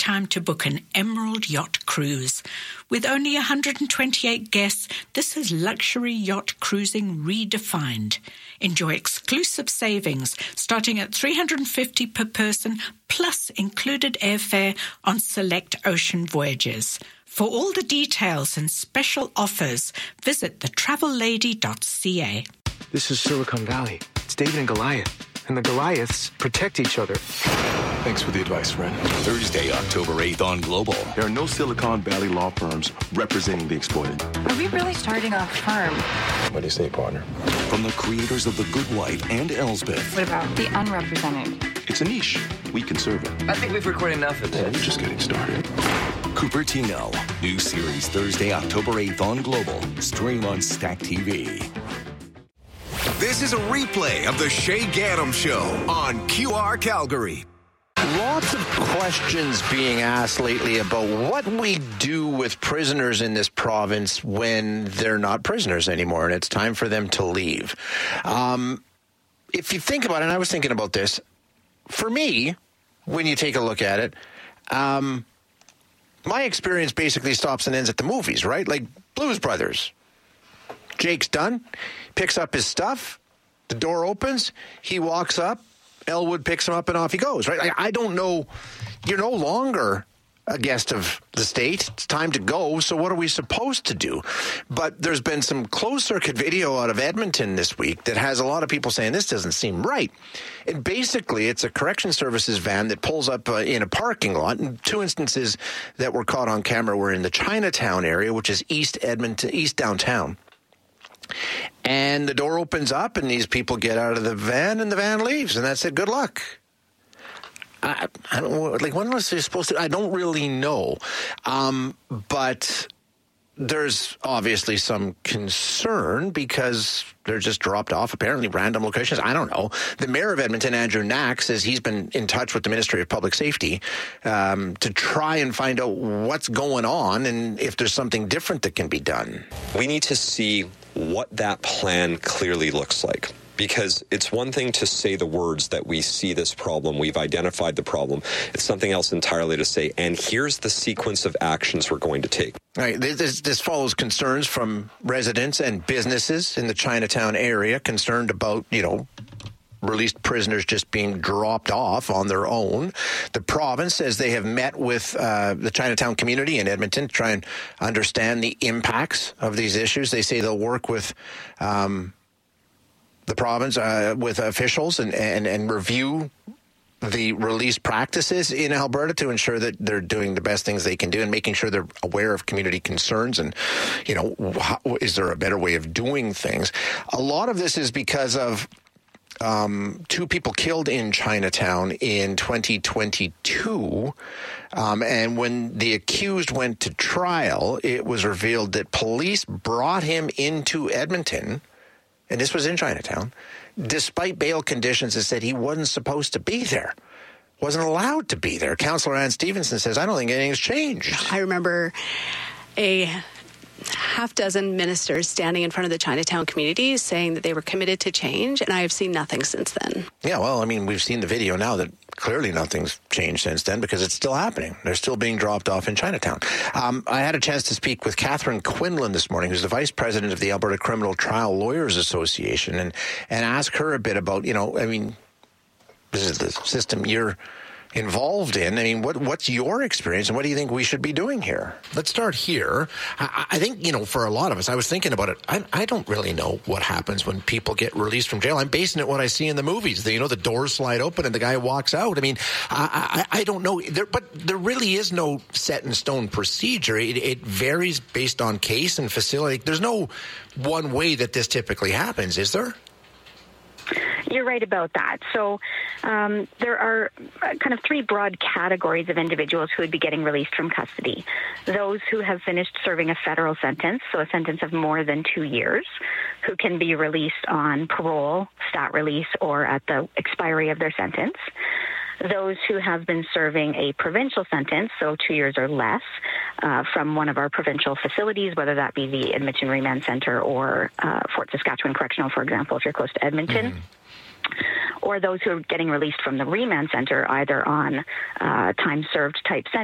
time to book an Emerald Yacht Cruise. With only 128 guests, this is luxury yacht cruising redefined. Enjoy exclusive savings starting at $350 per person, plus included airfare on select ocean voyages. For all the details and special offers, visit thetravellady.ca. This is Silicon Valley. It's David and Goliath. And the Goliaths protect each other. Thanks for the advice, friend. Thursday, October 8th on Global. There are no Silicon Valley law firms representing the exploited. Are we really starting a firm? What do you say, partner? From the creators of The Good Wife and Elsbeth. What about the unrepresented? It's a niche. We can serve it. I think we've recorded enough of this. We're just getting started. Cupertino. New series Thursday, October 8th on Global. Stream on Stack TV. This is a replay of the Shay Gaddam Show on QR Calgary. Lots of questions being asked lately about what we do with prisoners in this province when they're not prisoners anymore and it's time for them to leave. If you think about it, and I was thinking about this, for me, when you take a look at it, my experience basically stops and ends at the movies, right? Like Blues Brothers. Jake's done, picks up his stuff, the door opens, he walks up, Elwood picks him up and off he goes, right? I don't know, you're no longer a guest of the state, it's time to go, so what are we supposed to do? But there's been some closed-circuit video out of Edmonton this week that has a lot of people saying this doesn't seem right. And basically, it's a correction services van that pulls up in a parking lot, and two instances that were caught on camera were in the Chinatown area, which is East Edmonton, East downtown. And the door opens up and these people get out of the van and the van leaves. And that's it. Good luck. I don't know. Like, when was they supposed to? I don't really know. But there's obviously some concern because they're just dropped off, apparently random locations. I don't know. The mayor of Edmonton, Andrew Knack, says he's been in touch with the Ministry of Public Safety to try and find out what's going on and if there's something different that can be done. We need to see what that plan clearly looks like. Because it's one thing to say the words that we see this problem, we've identified the problem. It's something else entirely to say, and here's the sequence of actions we're going to take. All right, this follows concerns from residents and businesses in the Chinatown area concerned about, released prisoners just being dropped off on their own. The province says they have met with the Chinatown community in Edmonton to try and understand the impacts of these issues. They say they'll work with the province, with officials and review the release practices in Alberta to ensure that they're doing the best things they can do and making sure they're aware of community concerns and, is there a better way of doing things? A lot of this is because of two people killed in Chinatown in 2022. And when the accused went to trial, it was revealed that police brought him into Edmonton, and this was in Chinatown, despite bail conditions that said he wasn't supposed to be there, wasn't allowed to be there. Councillor Ann Stevenson says, I don't think anything's changed. I remember a half dozen ministers standing in front of the Chinatown community saying that they were committed to change, and I have seen nothing since then. Yeah, well, I mean, we've seen the video now that clearly nothing's changed since then because it's still happening. They're still being dropped off in Chinatown. I had a chance to speak with Catherine Quinlan this morning, who's the vice president of the Alberta Criminal Trial Lawyers Association, and ask her a bit about, this is the system you're involved in. I mean, what's your experience and what do you think we should be doing here? Let's start here. I think, for a lot of us, I was thinking about it. I don't really know what happens when people get released from jail. I'm basing it what I see in the movies. The doors slide open and the guy walks out. I mean, I don't know. But there really is no set in stone procedure. It varies based on case and facility. There's no one way that this typically happens, is there? You're right about that. So there are kind of three broad categories of individuals who would be getting released from custody. Those who have finished serving a federal sentence, so a sentence of more than 2 years, who can be released on parole, stat release, or at the expiry of their sentence. Those who have been serving a provincial sentence, so 2 years or less, from one of our provincial facilities, whether that be the Edmonton Remand Centre or Fort Saskatchewan Correctional, for example, if you're close to Edmonton. Mm-hmm. Or those who are getting released from the remand center, either on time served type sentence